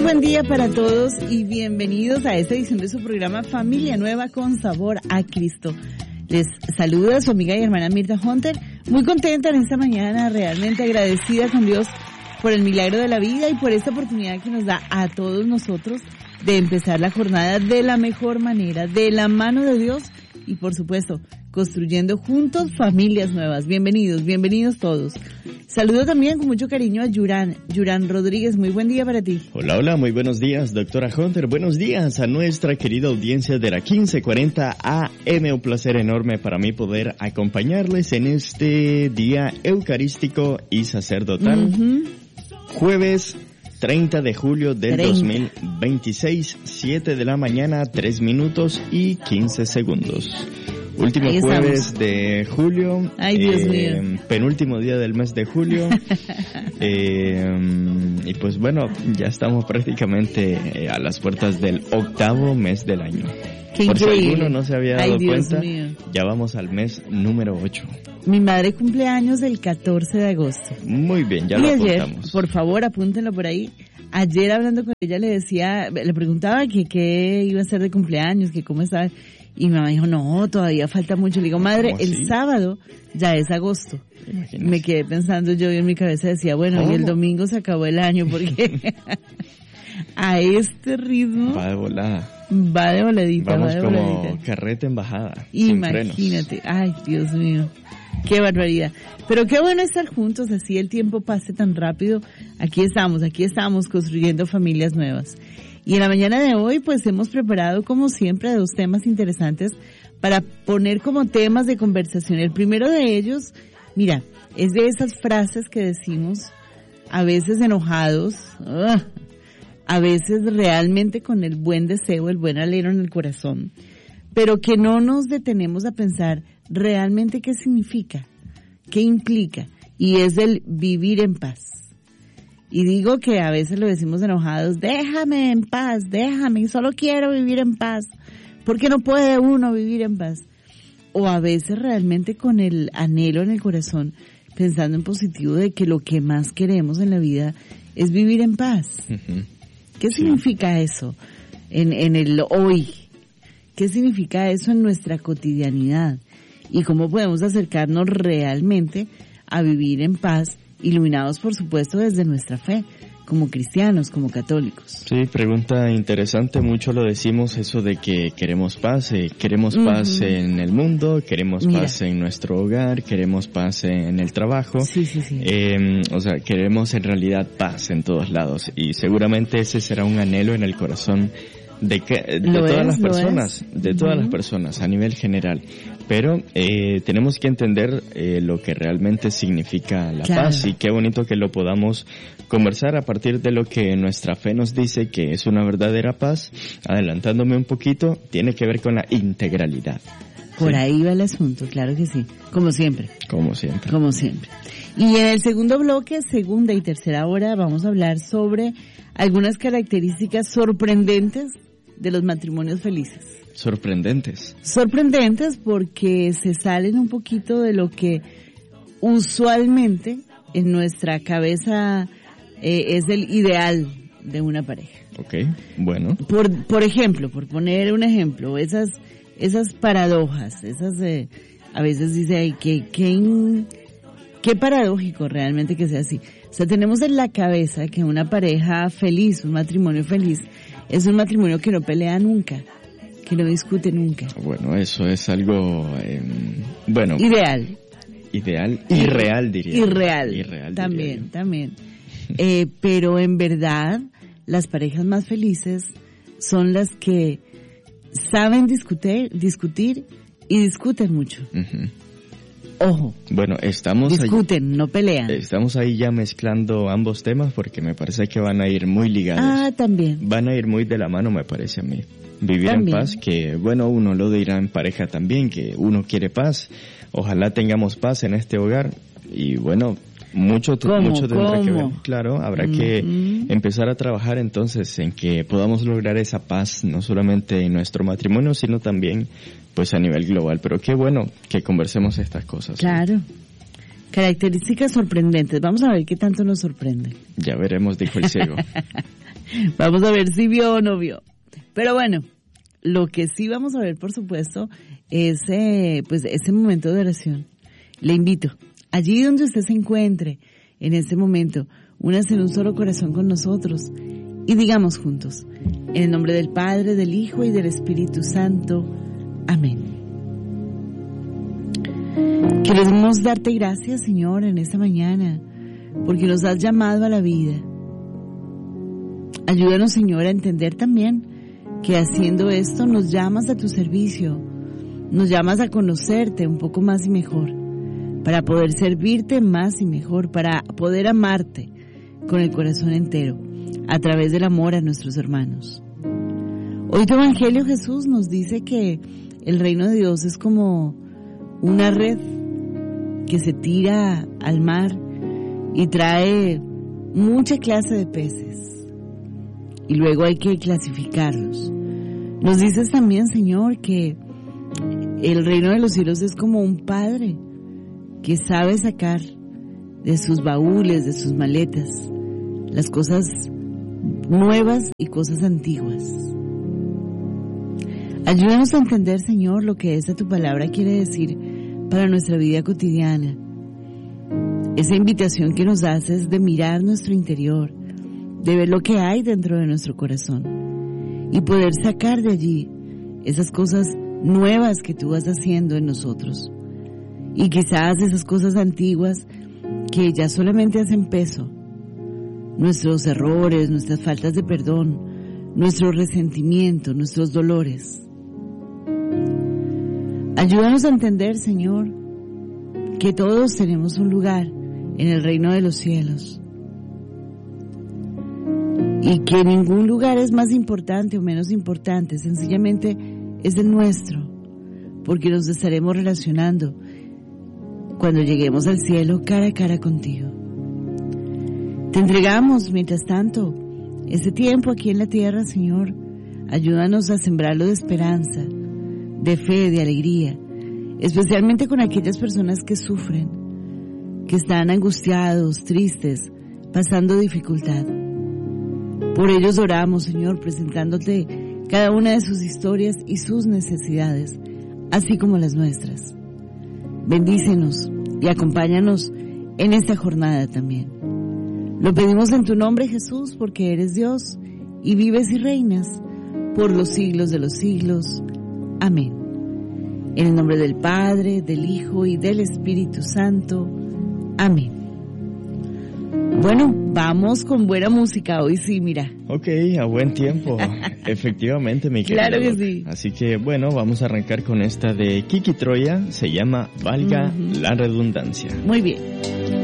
buen día para todos y bienvenidos a esta edición de su programa Familia Nueva con Sabor a Cristo. Les saluda su amiga y hermana Mirta Hunter, muy contenta en esta mañana, realmente agradecida con Dios por el milagro de la vida y por esta oportunidad que nos da a todos nosotros de empezar la jornada de la mejor manera, de la mano de Dios y por supuesto, construyendo juntos familias nuevas. Bienvenidos, bienvenidos todos. Saludo también con mucho cariño a Yuran Rodríguez. Muy buen día para ti. Hola, hola, muy buenos días, doctora Hunter. Buenos días a nuestra querida audiencia de la 1540 AM. Un placer enorme para mí poder acompañarles en este día eucarístico y sacerdotal. Jueves 30 de julio del 2026, 7 de la mañana, 3 minutos y 15 segundos. Último jueves de julio. Ay, Dios mío. Penúltimo día del mes de julio. Y pues bueno, ya estamos prácticamente a las puertas del 8º mes del año. Qué Por increíble. si alguno no se había dado cuenta, mío. ya vamos al mes número 8. Mi madre cumple años el 14 de agosto. Muy bien, ya Y lo ayer, apuntamos. por favor, apúntenlo por ahí. Ayer hablando con ella le preguntaba que qué iba a hacer de cumpleaños, que cómo estaba. Y mi mamá dijo, no, todavía falta mucho. Le digo, madre, el sábado ya es agosto. Imagínate. Me quedé pensando yo y en mi cabeza decía, bueno, y el domingo se acabó el año porque a este ritmo Va de volada. va de voladita, Vamos va de como voladita. carreta en bajada, sin frenos. Imagínate, ay, Dios mío, qué barbaridad. Pero qué bueno estar juntos, así el tiempo pase tan rápido. Aquí estamos construyendo familias nuevas. Y en la mañana de hoy, pues hemos preparado, como siempre, 2 temas interesantes para poner como temas de conversación. El primero de ellos, mira, es de esas frases que decimos, a veces enojados, a veces realmente con el buen deseo, el buen alero en el corazón, pero que no nos detenemos a pensar realmente qué significa, qué implica, y es el vivir en paz. Y digo que a veces lo decimos enojados, déjame en paz, déjame, solo quiero vivir en paz. ¿Por qué no puede uno vivir en paz? O a veces realmente con el anhelo en el corazón, pensando en positivo de que lo que más queremos en la vida es vivir en paz. ¿Qué significa eso en el hoy? ¿Qué significa eso en nuestra cotidianidad? ¿Y cómo podemos acercarnos realmente a vivir en paz? Iluminados, por supuesto, desde nuestra fe, como cristianos, como católicos. Sí, pregunta interesante, mucho lo decimos eso de que queremos paz paz en el mundo, queremos paz en nuestro hogar, queremos paz en el trabajo. Sí. O sea, queremos en realidad paz en todos lados y seguramente ese será un anhelo en el corazón de todas las personas a nivel general. Pero tenemos que entender lo que realmente significa la paz y qué bonito que lo podamos conversar a partir de lo que nuestra fe nos dice que es una verdadera paz. Adelantándome un poquito, tiene que ver con la integralidad. Por ahí va el asunto, claro que sí, como siempre. Como siempre. Y en el segundo bloque, segunda y tercera hora, vamos a hablar sobre algunas características sorprendentes de los matrimonios felices. Sorprendentes porque se salen un poquito de lo que usualmente en nuestra cabeza es el ideal de una pareja. Okay, bueno. Por ejemplo, por poner un ejemplo, esas paradojas, a veces dice, ay, qué paradójico realmente que sea así. O sea, tenemos en la cabeza que una pareja feliz, un matrimonio feliz, es un matrimonio que no pelea nunca, que no discute nunca. Bueno, eso es algo, ideal, irreal diría. Irreal también. Pero en verdad, las parejas más felices son las que saben discutir y discuten mucho. Ojo. Bueno, discuten, no pelean. Estamos ahí ya mezclando ambos temas porque me parece que van a ir muy ligados. Ah, también. Van a ir muy de la mano, me parece a mí. Vivir en paz, que bueno, uno lo dirá en pareja también, que uno quiere paz. Ojalá tengamos paz en este hogar y bueno, mucho tendrá que ver. Claro, habrá que empezar a trabajar entonces en que podamos lograr esa paz, no solamente en nuestro matrimonio, sino también pues a nivel global. Pero qué bueno que conversemos estas cosas. Claro. Características sorprendentes. Vamos a ver qué tanto nos sorprende. Ya veremos, dijo el ciego. Vamos a ver si vio o no vio. Pero bueno, lo que sí vamos a ver, por supuesto, es pues ese momento de oración. Le invito, allí donde usted se encuentre, en este momento, únase en un solo corazón con nosotros y digamos juntos, en el nombre del Padre, del Hijo y del Espíritu Santo. Amén. Queremos darte gracias, Señor, en esta mañana, porque nos has llamado a la vida. Ayúdanos, Señor, a entender también que haciendo esto nos llamas a tu servicio, nos llamas a conocerte un poco más y mejor, para poder servirte más y mejor, para poder amarte con el corazón entero, a través del amor a nuestros hermanos. Hoy tu Evangelio, Jesús, nos dice que el reino de Dios es como una red que se tira al mar y trae mucha clase de peces y luego hay que clasificarlos. Nos dices también, Señor, que el reino de los cielos es como un padre que sabe sacar de sus baúles, de sus maletas, las cosas nuevas y cosas antiguas. Ayúdanos a entender, Señor, lo que esa tu palabra quiere decir para nuestra vida cotidiana. Esa invitación que nos haces de mirar nuestro interior, de ver lo que hay dentro de nuestro corazón y poder sacar de allí esas cosas nuevas que tú vas haciendo en nosotros. Y quizás esas cosas antiguas que ya solamente hacen peso, nuestros errores, nuestras faltas de perdón, nuestro resentimiento, nuestros dolores. Ayúdanos a entender, Señor, que todos tenemos un lugar en el reino de los cielos y que ningún lugar es más importante o menos importante, sencillamente es el nuestro, porque nos estaremos relacionando cuando lleguemos al cielo cara a cara contigo. Te entregamos, mientras tanto, ese tiempo aquí en la tierra, Señor. Ayúdanos a sembrarlo de esperanza, de fe, de alegría, especialmente con aquellas personas que sufren, que están angustiados, tristes, pasando dificultad. Por ellos oramos, Señor, presentándote cada una de sus historias y sus necesidades, así como las nuestras. Bendícenos y acompáñanos en esta jornada también. Lo pedimos en tu nombre, Jesús, porque eres Dios y vives y reinas por los siglos de los siglos. Amén. En el nombre del Padre, del Hijo y del Espíritu Santo. Amén. Bueno, vamos con buena música hoy, sí, mira. Ok, a buen tiempo. Efectivamente, mi querida. Claro que sí. Así que, bueno, vamos a arrancar con esta de Kiki Troya. Se llama Valga la redundancia. Muy bien.